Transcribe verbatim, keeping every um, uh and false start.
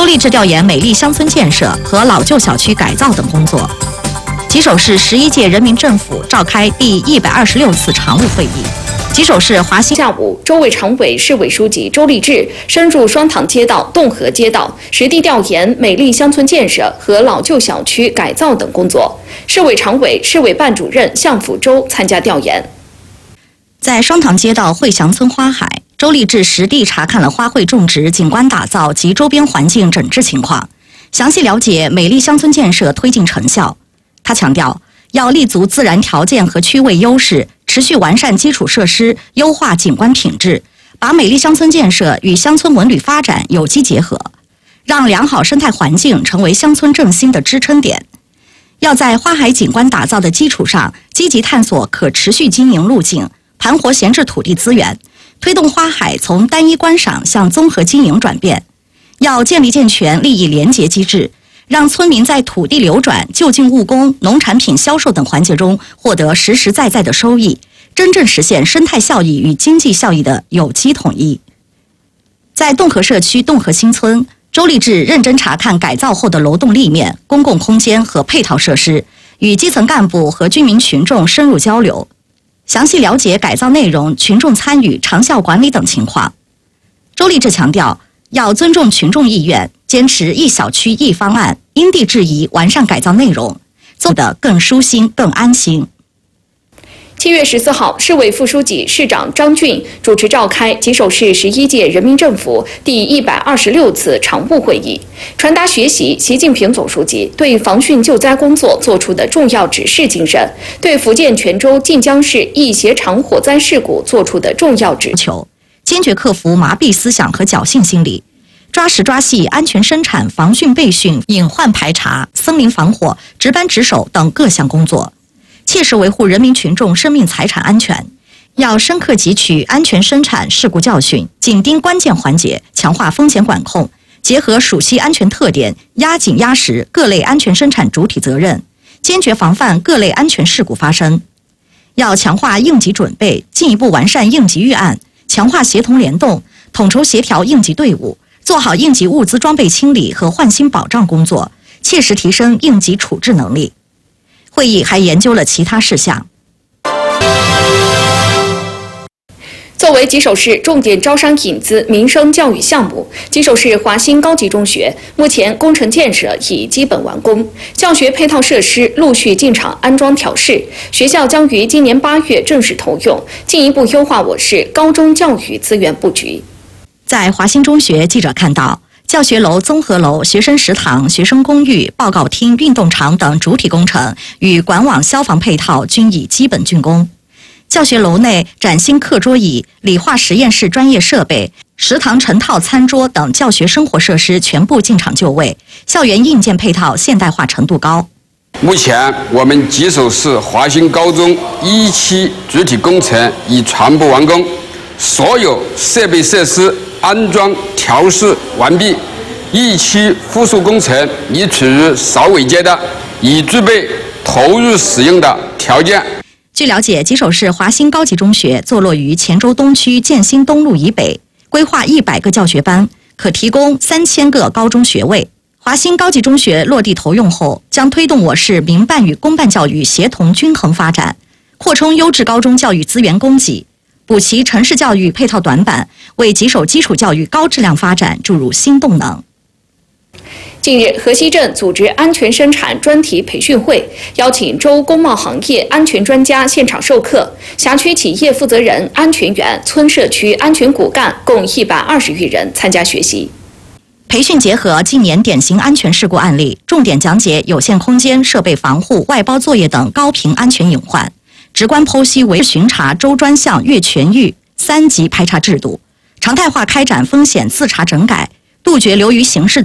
周立志调研美丽乡村建设和老旧小区改造等工作。吉首市十一届人民政府召开第一百二十六次常务会议。吉首市华新下午，周委常委、市委书记周立志深入双塘街道、洞河街道，实地调研美丽乡村建设和老旧小区改造等工作。市委常委、市委办主任向福洲参加调研。 在双塘街道惠祥村花海，周立志实地查看了花卉种植、景观打造及周边环境整治情况，详细了解美丽乡村建设推进成效。他强调，要立足自然条件和区位优势，持续完善基础设施，优化景观品质，把美丽乡村建设与乡村文旅发展有机结合，让良好生态环境成为乡村振兴的支撑点。要在花海景观打造的基础上，积极探索可持续经营路径，盘活闲置土地资源，推动花海从单一观赏向综合经营转变。要建立健全利益联结机制，让村民在土地流转、就近务工、农产品销售等环节中获得实实在在的收益，真正实现生态效益与经济效益的有机统一。在洞河社区洞河新村，周立志认真查看改造后的楼栋立面、公共空间和配套设施，与基层干部和居民群众深入交流，详细了解改造内容、群众参与、长效管理等情况。周立志强调，要尊重群众意愿，坚持一小区一方案，因地制宜完善改造内容，做得更舒心、更安心。 七月十四号，市委副书记、市长张俊主持召开吉首市十一届人民政府第一百二十六次常务会议，传达学习习近平总书记对防汛救灾工作作出的重要指示精神，对福建泉州晋江市一携场火灾事故作出的重要指求， 坚决克服麻痹思想和侥幸心理，抓实抓细安全生产、防汛备汛、隐患排查、森林防火、值班值守等各项工作，切实维护人民群众生命财产安全。要深刻汲取安全生产事故教训，紧盯关键环节，强化风险管控，结合属系安全特点，压紧压实各类安全生产主体责任，坚决防范各类安全事故发生。要强化应急准备，进一步完善应急预案，强化协同联动，统筹协调应急队伍，做好应急物资装备清理和换新保障工作，切实提升应急处置能力。会议还研究了其他事项。 作为吉首市重点招商引资民生教育项目，吉首市华新高级中学目前工程建设已基本完工，教学配套设施陆续进场安装调试，学校将于今年八月正式投用，进一步优化我市高中教育资源布局。 在华新中学，记者看到，教学楼、综合楼、学生食堂、学生公寓、报告厅、运动场等主体工程与管网消防配套均已基本竣工。教学楼内崭新课桌椅、理化实验室专业设备、食堂成套餐桌等教学生活设施全部进场就位，校园硬件配套现代化程度高。 目前，我们吉首市华新高中一期主体工程已全部完工，所有设备设施安装调试完毕，一期附属工程已处于扫尾阶段，已具备投入使用的条件。 据了解，吉首市华新高级中学坐落于黔州东区建新东路以北，规划一百个教学班，可提供三千个高中学位。华新高级中学落地投用后，将推动我市民办与公办教育协同均衡发展，扩充优质高中教育资源供给，补齐城市教育配套短板，为吉首基础教育高质量发展注入新动能。 近日，河西镇组织安全生产专题培训会，邀请州工贸行业安全专家现场授课，辖区企业负责人、安全员、村社区安全骨干共一百二十余人参加学习。 培训结合近年典型安全事故案例，重点讲解有限空间设备防护、外包作业等高频安全隐患，直观剖析违巡查州专项越全域三级排查制度，常态化开展风险自查整改，杜绝流于形式